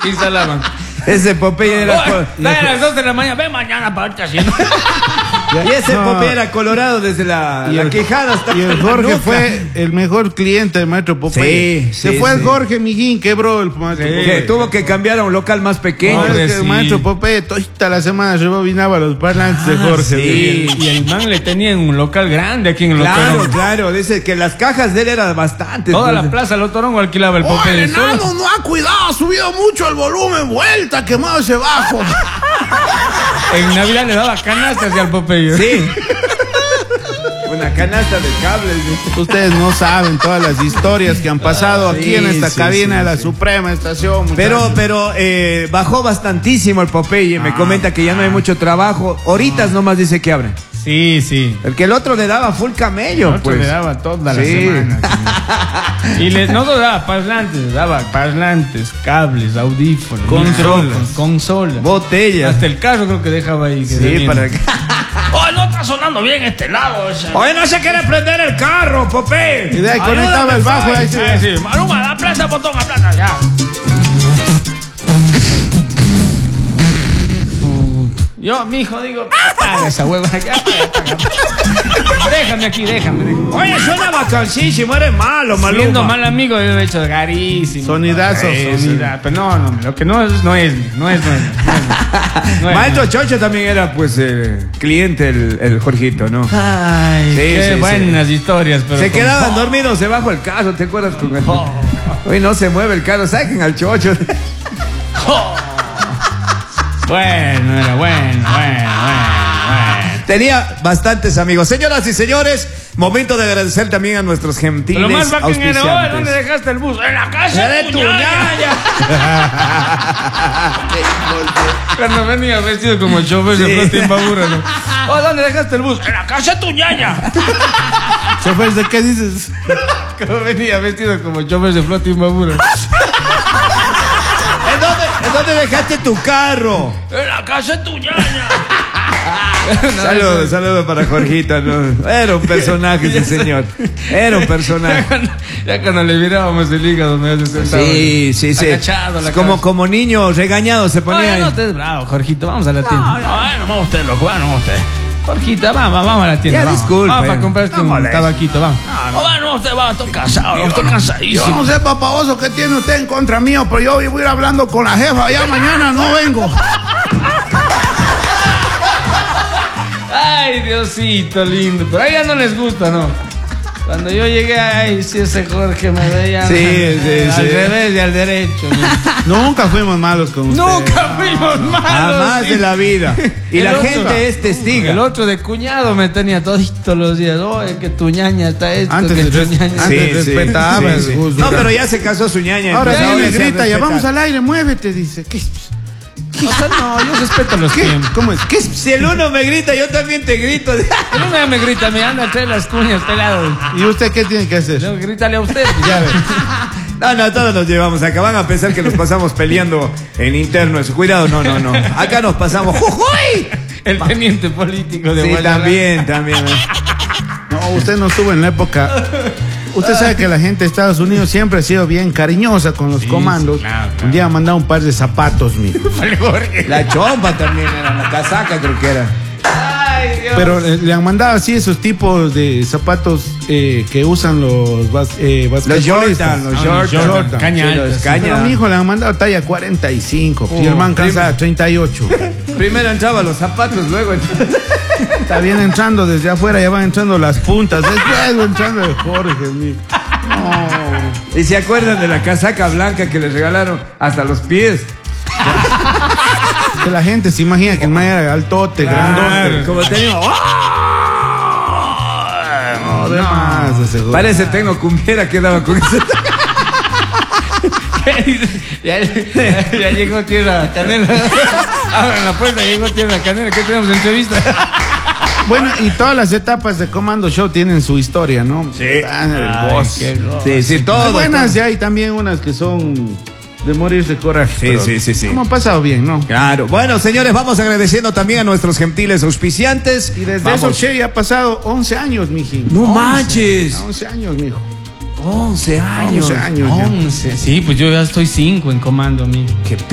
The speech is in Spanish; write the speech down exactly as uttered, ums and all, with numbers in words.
instalaban. Ese Popeye era... Oye, dale a las dos de la mañana, ve mañana para irte haciendo. Y ese No. Popeye era colorado desde la, Y la el- quejada hasta Y el la Jorge nuca. fue el mejor cliente del maestro Popeye. Sí, Se sí, fue sí. el Jorge Mijín, quebró el maestro Sí. Popeye. Que tuvo que cambiar a un local más pequeño. No, es que el Pobrecito. maestro Popeye toda la semana rebobinaba los parlantes de Jorge. sí. Y el man le tenía en un local grande aquí en el Claro, Lotorón. claro. Dice que las cajas de él eran bastantes. Toda pues. la plaza Lotorón alquilaba el Oye, Popeye. el enano no ha cuidado, ha subido mucho el volumen, vuelta, quemado ese bajo. En Navidad le daba canastas hacia el Popeye. Sí. Una canasta de cables. ¿sí? Ustedes no saben todas las historias que han pasado aquí Sí, en esta sí, cabina sí, de la sí. Suprema Estación. muchachos. Pero, pero eh, bajó bastantísimo el Popeye. Me comenta que ya no hay mucho trabajo. Horitas nomás dice que abren. Sí, sí. El que el otro le daba full camello, El otro pues. le daba toda la Sí. semana. Y le, no solo daba parlantes, le daba parlantes, cables, audífonos, Consolas. micrófonos, consolas. Botellas. Hasta el carro creo que dejaba ahí. Que Sí, venía. para que... ¡Oh, no está sonando bien este lado! Ese. Oye, no se quiere prender el carro, Popeye. Y de ahí conectaba el bajo. Ahí Sí, se- sí. Maluma, aplasta el botón, aplasta, ya. Yo, mi hijo, digo, apaga esa hueva. Ya, apaga. Déjame aquí, déjame. déjame. Oye, suena bacanísimo, eres malo, Maluma. Siendo mal amigo, yo lo he hecho carísimo. Sonidazo, Sí, sonidazo. sonida- Pero no, no, lo que no es, no es, no es, no es. No es, Maestro Chocho también era, pues, eh, cliente el, el Jorgito, ¿no? Ay, Sí, qué sí, buenas historias, pero. Se con- quedaban dormidos debajo del carro, ¿te acuerdas? Con el... Oh. Hoy no se mueve el carro, saquen al Chocho. Bueno, era bueno, bueno, bueno, bueno. Tenía bastantes amigos. Señoras y señores, momento de agradecer también a nuestros gentiles Lo más bacán era, oye, auspiciantes. ¿dónde dejaste el bus? En la casa de de tu tu ñaña. Cuando venía vestido como chofer Sí. de flota imbabura, ¿no? Oh, ¿dónde dejaste el bus? En la casa de tu ñaña. Chofer, ¿de qué dices? Cuando venía vestido como chofer de flota imbabura. ¿En dónde, ¿En dónde dejaste tu carro? En la casa de tu ñaña. Saludos, saludos para Jorgito, ¿no? Era un personaje ese señor. Era un Ya personaje. cuando, ya cuando le mirábamos el hígado, me hace sentado. Sí, sí, sí. Agachado la Como, cabeza. como niño regañado se ponía. No, ahí. no estés bravo, Jorgito, vamos a la tienda. No, no, vamos usted, loco, vamos usted. Jorgito, vamos, vamos a la tienda. Ya, vamos. disculpe. Vamos para comprarte No un moleste. tabaquito, vamos. No, no, no, usted va, estoy cansado, estoy Yo cansadísimo. no sé, papaoso, qué tiene usted en contra mío, pero yo voy a ir hablando con la jefa. Ya mañana no vengo. Ay, Diosito lindo. Pero a ella no les gusta, ¿no? Cuando yo llegué, ay, sí, ese Jorge me veía. Sí, sí, al sí. revés y al derecho. ¿no? Nunca fuimos malos con usted. Nunca fuimos malos. Jamás sí. de la vida. Y El la otro- gente es testiga. El otro de cuñado me tenía toditos los días. Oye, que tu ñaña está esto, Antes que de tu res- ñaña. antes Sí, respetaba sí, el sí. juzgo. No, pero ya se casó su ñaña. Ahora entonces sí me se grita, ya respeta. vamos al aire, muévete, dice. ¿Qué? O sea, no, yo respeto los ¿Qué? tiempos. ¿Cómo es? ¿Qué? Si el uno me grita, yo también te grito. El uno me grita, me anda a traer las cuñas pelado. ¿Y usted qué tiene que hacer? No, grítale a usted. Ya ve. No, no, todos nos llevamos acá. Van a pensar que nos pasamos peleando en interno. Eso. Cuidado, no, no, no. Acá nos pasamos. ¡Jujuy! El teniente político de Sí, Guayana. también, también. No, usted no estuvo en la época. Usted sabe que la gente de Estados Unidos siempre ha sido bien cariñosa con los Sí, comandos. sí, claro, claro. Un día ha mandado un par de zapatos, mijo. Vale, Jorge. La chompa también era, la casaca creo que era. Ay, Dios. Pero eh, le han mandado así esos tipos de zapatos eh, que usan los bas, eh, Los basquetbolistas. Jordan, los Ah, Jordan. los Jordan. Jordan. Caña Sí, alta, los sí. caña. Pero a mi hijo le han mandado talla cuarenta y cinco. y el man calza treinta y ocho. Primero entraban los zapatos, luego entraban- Está bien entrando desde afuera, ya van entrando las puntas. Después va entrando el Jorge, mijo. No. ¿Y se acuerdan de la casaca blanca que les regalaron hasta los pies? Que la gente se imagina que el man era altote, grandote. Como teníamos. No, de más ese Jorge. Parece tengo cumbiera que daba con eso. ya, ya, ya llegó Tierra Canela. Abran la puerta, ya llegó Tierra Canela. ¿Qué tenemos de entrevista? Bueno, y todas las etapas de Comando Show tienen su historia, ¿no? Sí. Ah, el Ay, boss. qué loco. Sí, sí, Hay todo. buenas y hay también unas que son de morirse de coraje. Sí, pero sí, sí, sí. Hemos pasado bien, ¿no? Claro. Bueno, señores, vamos agradeciendo también a nuestros gentiles auspiciantes. Y desde Vamos. eso, che, ya ha pasado once años, mijín. No once. manches. once años, mijo. once años. once años ya. once. Sí, pues yo ya estoy cinco en comando, amigo. Qué